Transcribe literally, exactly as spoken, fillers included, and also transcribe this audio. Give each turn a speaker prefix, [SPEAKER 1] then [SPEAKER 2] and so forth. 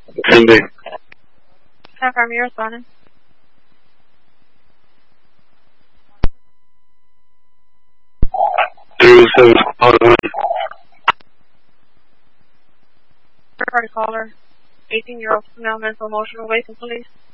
[SPEAKER 1] Andy.
[SPEAKER 2] How far are you responding?
[SPEAKER 1] Zero seven five one.
[SPEAKER 2] Third party caller. eighteen year old female mental emotional waste police.